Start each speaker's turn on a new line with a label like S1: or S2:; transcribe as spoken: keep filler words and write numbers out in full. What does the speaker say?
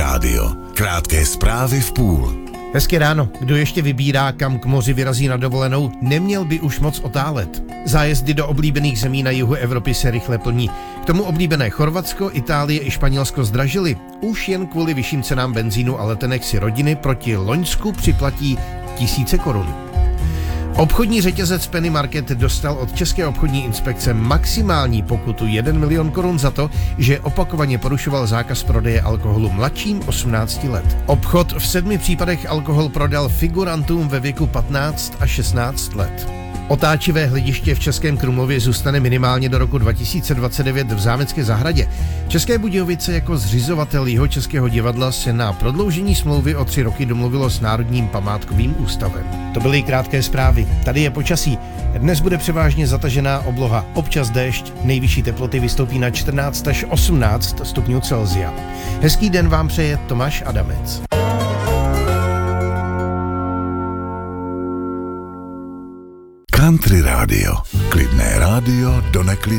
S1: rádio. Krátké zprávy v půl.
S2: Hezké ráno. Kdo ještě vybírá, kam k moři vyrazí na dovolenou, neměl by už moc otálet. Zájezdy do oblíbených zemí na jihu Evropy se rychle plní. K tomu oblíbené Chorvatsko, Itálie i Španělsko zdražily. Už jen kvůli vyšším cenám benzínu a letenek si rodiny proti loňsku připlatí tisíce korun. Obchodní řetězec Penny Market dostal od České obchodní inspekce maximální pokutu jeden milion korun za to, že opakovaně porušoval zákaz prodeje alkoholu mladším osmnácti let. Obchod v sedmi případech alkohol prodal figurantům ve věku patnáct a šestnáct let. Otáčivé hlediště v Českém Krumlově zůstane minimálně do roku dva tisíce dvacet devět v Zámecké zahradě. České Budějovice jako zřizovatel Jihočeského divadla se na prodloužení smlouvy o tři roky domluvilo s Národním památkovým ústavem. To byly krátké zprávy. Tady je počasí. Dnes bude převážně zatažená obloha, občas déšť, nejvyšší teploty vystoupí na čtrnáct až osmnáct stupňů Celsia. Hezký den vám přeje Tomáš Adamec.
S1: Country rádio. Klidné rádio do neklidné.